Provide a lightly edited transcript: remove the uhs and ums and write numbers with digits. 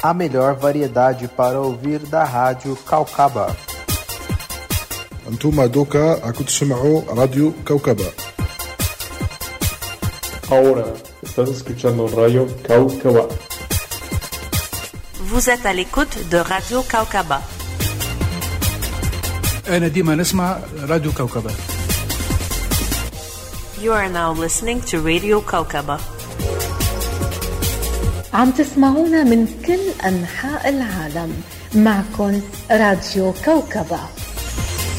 A melhor variedade para ouvir da Rádio Caucaba. أنتم دوكا أكنتوا تسمعوا راديو كوكبة. Ahora estás escuchando Radio Caucaba. Vous êtes à l'écoute de Radio Caucaba. أنا ديما نسمع راديو كوكبة. You are now listening to Radio Caucaba. عم تسمعونا من كل أنحاء العالم. معكن راديو كوكبة.